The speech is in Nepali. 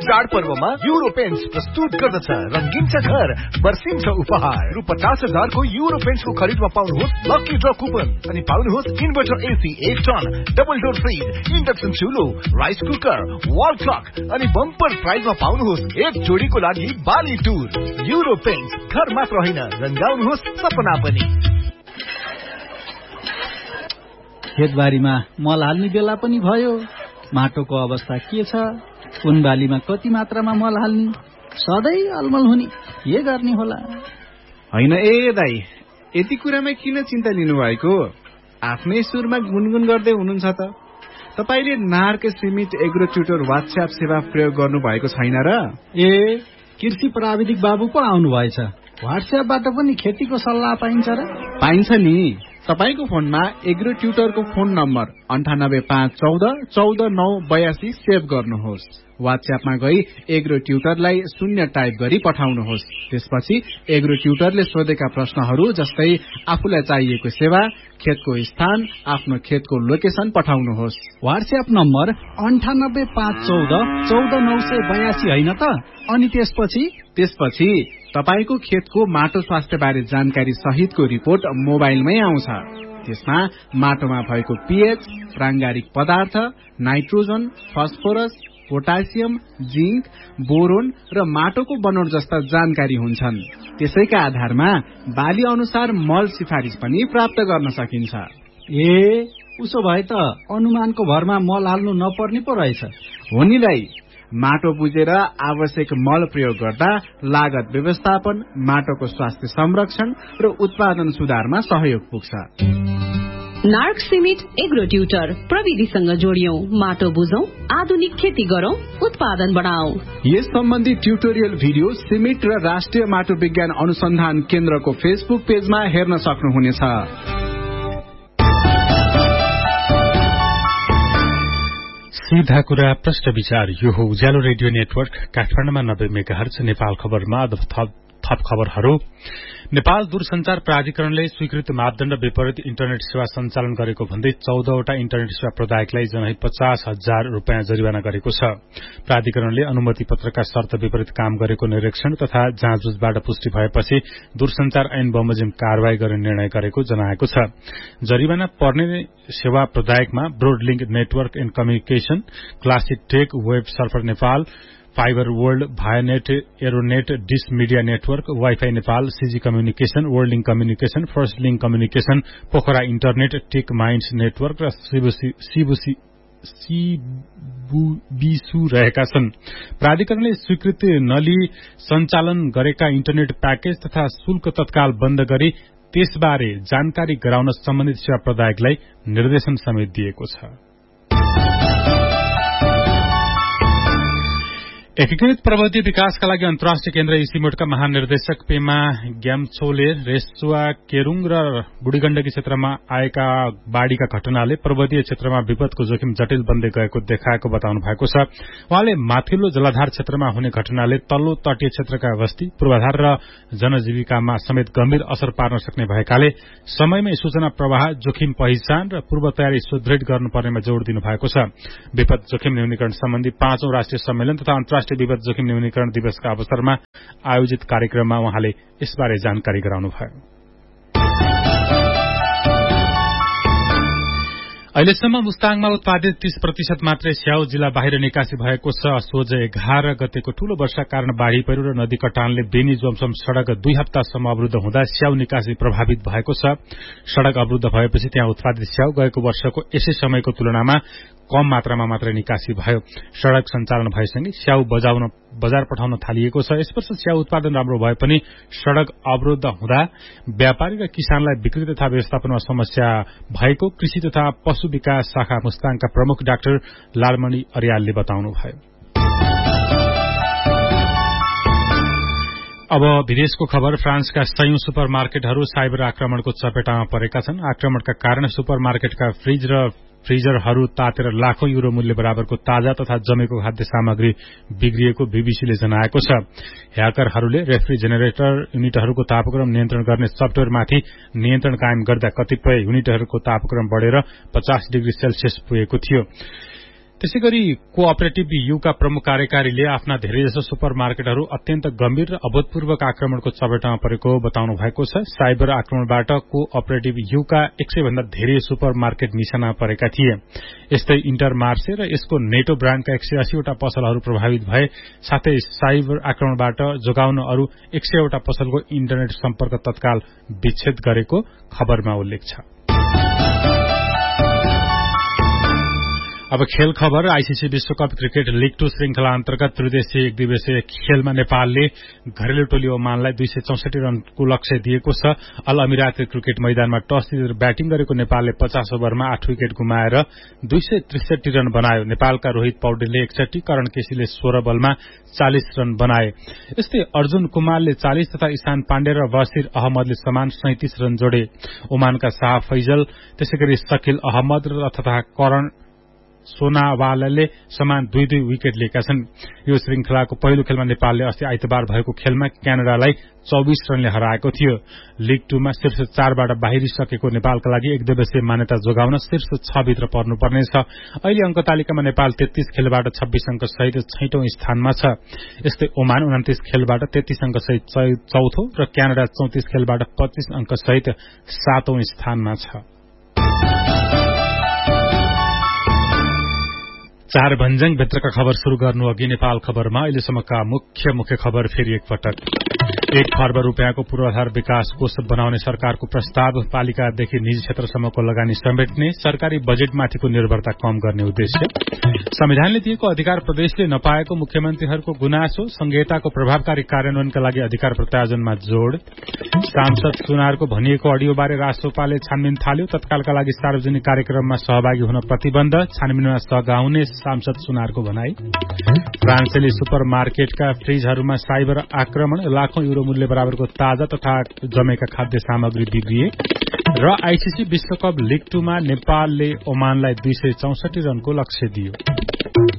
चाड पर्वमा युरो पेन्ट्स प्रस्तुत गर्दछ रंगीन छ घर बर्सिन्छ उपहार रु 50,000 को युरो पेन्ट्स को खरिदमा पाउनुहोस् लकी ड्र कुपन अनि पाउनुहोस् inverter AC 1 ton double door fridge induction चुलो rice cooker wall clock अनि बम्पर प्राइजमा पाउनुहोस् एक जोडीको लागि बाली टुर युरो पेन्ट्स घर मात्र हैन रंगाउनुहोस् सपना पनि। खेतबारीमा मल हाल्ने बेला पनि भयो, माटोको अवस्था के छ, कुन बालीमा कति मात्रामा मल हाल्ने, सधैँ अलमल हुने, के गर्ने होला? हैन ए दाइ, यति कुरामा किन चिन्ता लिनुभएको? आफ्नै सुरमा गुनगुन गर्दै हुनुहुन्छ त। तपाईले नार्क सिमेन्ट एग्रो ट्युटर व्हाट्सएप सेवा प्रयोग गर्नु भएको छैन र? ए, कृषि प्राविधिक बाबु पो आउनु भएछ। व्हाट्सएपबाट पनि खेतीको सल्लाह पाइन्छ र? पाइन्छ नि। तपाईको फोनमा एग्रो ट्युटरको फोन नम्बर 9851414982 सेभ गर्नुहोस्। व्हाट्सएपमा गई एग्रो ट्युटरलाई 0 टाइप गरी पठाउनुहोस्। त्यसपछि एग्रो ट्युटरले सोधेका प्रश्नहरू जस्तै आफूलाई चाहिएको सेवा, खेतको स्थान, आफ्नो खेतको लोकेसन पठाउनुहोस्। व्हाट्सएप नम्बर 9851414982 हैन त? अनि त्यसपछि तपाईको खेतको माटो स्वास्थ्य बारे जानकारी सहितको रिपोर्ट मोबाइलमै आउँछ। त्यसमा माटोमा भएको पीएच, प्रांगारिक पदार्थ, nitrogen, phosphorus, potassium, zinc, boron र माटोको बनोट जस्ता जानकारी हुन्छन्। त्यसैका आधारमा बाली अनुसार मल सिफारिस पनि प्राप्त गर्न सकिन्छ। ए, उसो भए त अनुमानको भरमा मल हाल्नु नपर्ने पो रहेछ। हो नि दाइ, माटो बुझेर आवश्यक मल प्रयोग गर्दा लागत व्यवस्थापन, माटोको स्वास्थ्य संरक्षण र उत्पादन सुधारमा सहयोग पुग्छ। नार्क सिमेन्ट एग्रो ट्युटर प्रविधिसँग जोडियौं, माटो बुझौं, आधुनिक खेती गरौं, उत्पादन बढाऊ। यस सम्बन्धी ट्युटोरियल भिडियो सिमेन्ट र राष्ट्रिय माटो विज्ञान अनुसन्धान केन्द्रको फेसबुक पेजमा हेर्न सक्नुहुनेछ। सीधा कुरा प्रश्न विचार, यो हो उज्यालो रेडियो नेटवर्क काठमाडौँमा 90 मेगाहर्ज। नेपाल खबरमा थप खबरहरू। नेपाल दूरसञ्चार प्राधिकरणले स्वीकृत मापदण्ड विपरीत इन्टरनेट सेवा सञ्चालन गरेको भन्दै 14वटा इन्टरनेट सेवा प्रदायकलाई जनै 50,000 रूपियाँ जरिवाना गरेको छ। प्राधिकरणले अनुमति पत्रका शर्त विपरीत काम गरेको निरीक्षण तथा जाँचबुझबाट पुष्टि भएपछि दूरसञ्चार ऐन बमोजिम कारवाही गर्ने निर्णय गरेको जनाएको छ। जरिवाना पर्ने सेवा प्रदायकमा ब्रोडलिंक network and communication, classic take, web surfer Nepal, fibre world, भायानेट, एरोनेट, dish media network, wifi Nepal, CG communication, वर्ल्डिङ communication, first link communication, Pokhara internet, take minds network र सिबुबिसु रहेका छन्। प्राधिकरणले स्वीकृति नलिई सञ्चालन गरेका इन्टरनेट प्याकेज तथा शुल्क तत्काल बन्द गरी त्यसबारे जानकारी गराउन सम्बन्धित सेवा प्रदायकलाई निर्देशन समेत दिएको छ। एकीकृत प्रविधि विकासका लागि अन्तर्राष्ट्रिय केन्द्र इसिमोडका महानिर्देशक पेमा ग्याम्चोले रेसुवा, केरुङ र बुढीगण्डकी क्षेत्रमा आएका बाढ़ीका घटनाले पर्वतीय क्षेत्रमा विपदको जोखिम जटिल बन्दै गएको देखाएको बताउनु भएको छ। उहाँले माथिल्लो जलाधार क्षेत्रमा हुने घटनाले तल्लो तटीय क्षेत्रका बस्ती, पूर्वाधार र जनजीविकामा समेत गम्भीर असर पार्न सक्ने भएकाले समयमै सूचना प्रवाह, जोखिम पहिचान र पूर्व तयारी सुदृढ गर्नुपर्नेमा जोड़ दिनु भएको छ। विपद जोखिम न्यूनीकरण सम्बन्धी 5औं राष्ट्रिय सम्मेलन तथा अन्तर्राष्ट्रिय विपद जोखिम न्यूनीकरण दिवसका अवसरमा आयोजित कार्यक्रममा उहाँले यसबारे जानकारी गराउनुभयो। अहिलेसम्म मुस्ताङमा उत्पादित 30% मात्रै स्याउ जिल्ला बाहिर निकासी भएको छ। सोझ 11 गतेको ठूलो वर्षा कारण बाढ़ी पहिरो र नदी कटानले बेनी जोमसोम सड़क 2 हप्तासम्म अवरुद्ध हुँदा स्याउ निकासी प्रभावित भएको छ। सड़क अवरुद्ध भएपछि त्यहाँ उत्पादित स्याउ गएको वर्षको यसै समयको तुलनामा कम मात्रामा मात्रै निकासी भयो। सड़क सञ्चालन भएसँगै स्याउ बजार पठाउन थालिएको छ। यस वर्ष स्याउ उत्पादन राम्रो भए पनि सड़क अवरुद्ध हुँदा व्यापारी र किसानलाई बिक्री तथा व्यवस्थापनमा समस्या भएको कृषि तथा पशु विकास शाखा मुस्ताङका प्रमुख डाक्टर लालमणि अर्यालले बताउनुभयो। अब विदेशको खबर। फ्रान्सका 100 सुपरमार्केटहरू साइबर आक्रमणको चपेटामा परेका छन्। आक्रमणका कारण सुपरमार्केटका फ्रिजरहरू तातेर लाखौं युरो मूल्य बराबरको ताजा तथा जमेको खाद्य सामग्री बिग्रिएको बीबीसीले जनाएको छ। ह्याकरहरूले रेफ्रिजरेटर युनिटहरूको तापक्रम नियन्त्रण गर्ने सफ्टवेयरमाथि नियन्त्रण कायम गर्दा कतिपय युनिटहरूको तापक्रम बढेर 50 डिग्री सेल्सियस पुगेको थियो। त्यसैगरी कोअपरेटिभ युका प्रमुख कार्यकारीले आफ्ना धेरैजसो सुपरमार्केटहरू अत्यन्त गम्भीर र अभूतपूर्वक आक्रमणको चपेटमा परेको बताउनु भएको छ। साइबर आक्रमणबाट कोअपरेटिभ युका 100 भन्दा धेरै सुपरमार्केट निशाना परेका थिए। यस्तै इन्टरमार्से र यसको नेटो ब्रान्डका 180 वटा पसलहरू प्रभावित भए। साथै साइबर आक्रमणबाट जोगाउन अरू 100 वटा पसलको इन्टरनेट सम्पर्क तत्काल विच्छेद गरेको खबरमा उल्लेख छ। अब खेल खबर। आईसीसी विश्वकप क्रिकेट लीग 2 श्रृंखला अन्तर्गत त्रिदेशीय एकदिवसीय खेलमा नेपालले घरेलु टोली ओमानलाई 264 रनको लक्ष्य दिएको छ। अल अमिरात क्रिकेट मैदानमा टस जितेर ब्याटिङ गरेको नेपालले 50 ओभरमा 8 विकेट गुमाएर 263 रन बनायो। नेपालका रोहित पौडेलले 61, करण केसीले 16 बलमा 40 रन बनाए। यस्तै अर्जुन कुमारले 40 तथा ईशान पाण्डे र बसिर अहमदले समान 37 रन जोडे। ओमानका शाह फैजल, त्यसैगरी शकील अहमद तथा करण सोनावालाले समान 2-2 विकेट लिएका छन्। यो श्रृंखलाको पहिलो खेलमा नेपालले अस्ति आइतबार भएको खेलमा क्यानाडालाई 24 रनले हराएको थियो। लीग 2 मा शीर्ष 4बाट बाहिरिसकेको नेपालका लागि एकदिवसीय मान्यता जोगाउन शीर्ष 6 भित्र पर्नुपर्नेछ। अहिले अंक तालिकामा नेपाल 33 खेलबाट 26 अंक सहित 6औं स्थानमा छ। यस्तै ओमान 29 खेलबाट 33 अंक सहित चौथो र क्यानाडा 34 खेलबाट 25 अंक सहित 7औं स्थानमा छ। चार भन्ज्याङ भित्रका खबर शुरू गर्नु अघि नेपाल खबरमा अहिलेसम्मका मुख्य खबर फेरि एकपटक। 1 खर्ब रुपियाँको पूर्वाधार विकास कोष बनाउने सरकारको प्रस्ताव, पालिकादेखि निजी क्षेत्रसम्मको लगानी समेट्ने, सरकारी बजेटमाथिको निर्भरता कम गर्ने उद्देश्य, संविधानले दिएको अधिकार प्रदेशले नपाएको मुख्यमन्त्रीहरूको गुनासो, संहिताको प्रभावकारी कार्यान्वयनका लागि अधिकार प्रत्यायोजनमा जोड़, सांसद सुनारको भनिएको अडियोबारे राष्ट्रपाले छानबिन थाल्यो, तत्कालका लागि सार्वजनिक कार्यक्रममा सहभागी हुन प्रतिबन्ध, छानबिनमा सघाउने सांसद सुनारको भनाई, फ्रान्सेली सुपरमार्केटका फ्रिजहरूमा साइबर आक्रमण, लाखौं युरो मूल्य बराबरको ताजा तथा जमेका खाद्य सामग्री बिग्रिए र आईसीसी विश्वकप लीग 2 मा नेपालले ओमानलाई 264 रनको लक्ष्य दियो।